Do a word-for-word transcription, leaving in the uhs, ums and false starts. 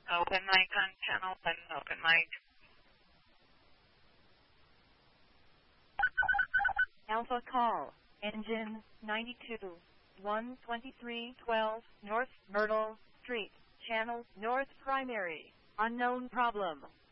Open mic on channel one, open mic. Alpha call, engine ninety-two, one twenty-three twelve North Myrtle Street, channel North Primary, unknown problem.